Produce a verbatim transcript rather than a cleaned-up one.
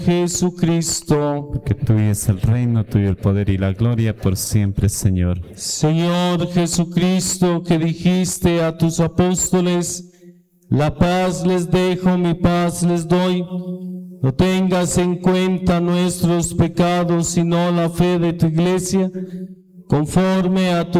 Jesucristo. Porque tuyo es el reino, tuyo el poder y la gloria por siempre, Señor. Señor Jesucristo, que dijiste a tus apóstoles: la paz les dejo, mi paz les doy. No tengas en cuenta nuestros pecados, sino la fe de tu iglesia. Conforme a tu